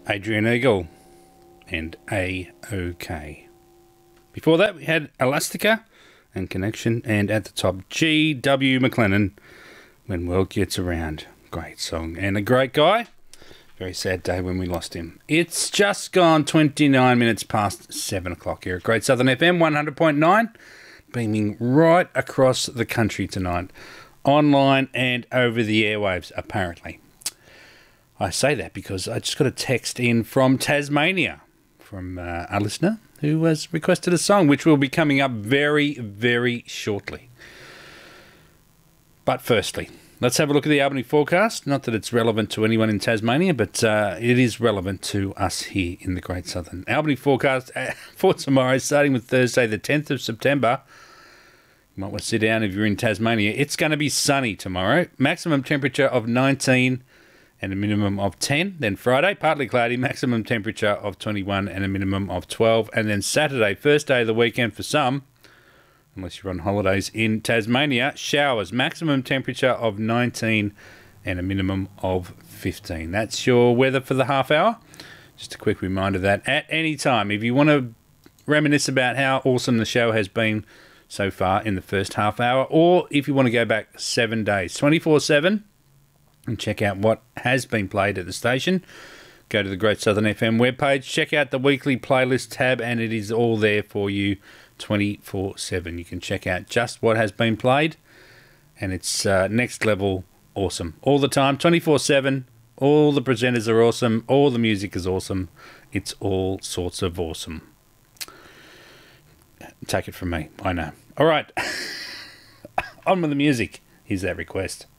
Adrian Eagle and A-OK. Before that, we had Elastica and Connection, and at the top, G.W. McLennan, When World Gets Around. Great song and a great guy. Very sad day when we lost him. It's just gone 29 minutes past 7 o'clock here at Great Southern FM 100.9, beaming right across the country tonight, online and over the airwaves, apparently. I say that because I just got a text in from Tasmania, from a listener who has requested a song, which will be coming up very, very shortly. But firstly, let's have a look at the Albany forecast. Not that it's relevant to anyone in Tasmania, but it is relevant to us here in the Great Southern. Albany forecast for tomorrow, starting with Thursday, the 10th of September. You might want to sit down if you're in Tasmania. It's going to be sunny tomorrow. Maximum temperature of 19 and a minimum of 10. Then Friday, partly cloudy, maximum temperature of 21 and a minimum of 12. And then Saturday, first day of the weekend for some, unless you're on holidays in Tasmania, showers, maximum temperature of 19 and a minimum of 15. That's your weather for the half hour. Just a quick reminder that at any time, if you want to reminisce about how awesome the show has been so far in the first half hour, or if you want to go back 7 days, 24/7, and check out what has been played at the station, go to the Great Southern FM webpage, check out the weekly playlist tab, and it is all there for you 24/7. You can check out just what has been played, and it's next level awesome. All the time, 24/7, all the presenters are awesome, all the music is awesome. It's all sorts of awesome. Take it from me, I know. All right, on with the music. Here's that request.